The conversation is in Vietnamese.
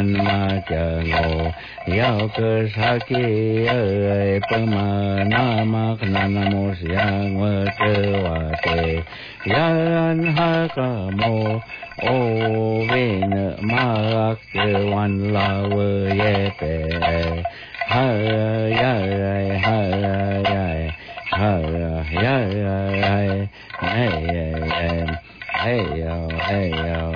man ma cha ngô yao cơ sa ki ơi pama nama kana mô siang ma chơ wa te yan ha ka mô o vin ma ke wan la we ye pe ha ya ha ya ha ya hey hey hey